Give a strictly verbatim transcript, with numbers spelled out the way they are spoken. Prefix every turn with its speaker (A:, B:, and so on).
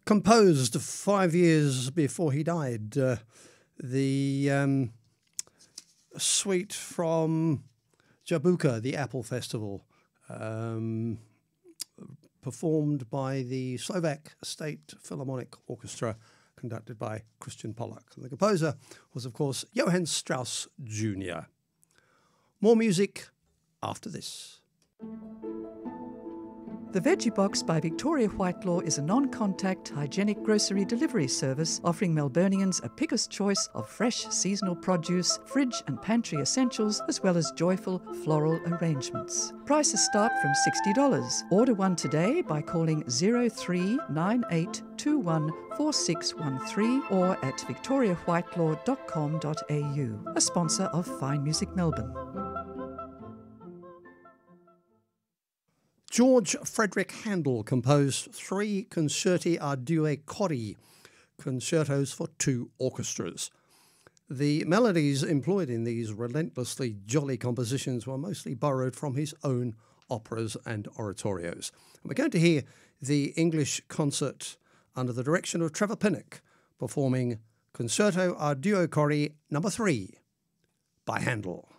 A: composed five years before he died. Uh, the um, suite from Jabuka, the Apple Festival, um, performed by the Slovak State Philharmonic Orchestra, conducted by Christian Pollack. And the composer was, of course, Johann Strauss Junior More music after this.
B: The Veggie Box by Victoria Whitelaw is a non-contact, hygienic grocery delivery service offering Melburnians a picker's choice of fresh seasonal produce, fridge and pantry essentials, as well as joyful floral arrangements. Prices start from sixty dollars. Order one today by calling zero three nine eight two one four six one three or at victoria whitelaw dot com dot a u, a sponsor of Fine Music Melbourne.
A: George Frederick Handel composed three Concerti a due cori, concertos for two orchestras. The melodies employed in these relentlessly jolly compositions were mostly borrowed from his own operas and oratorios. And we're going to hear the English concert under the direction of Trevor Pinnock performing Concerto a due cori number three by Handel.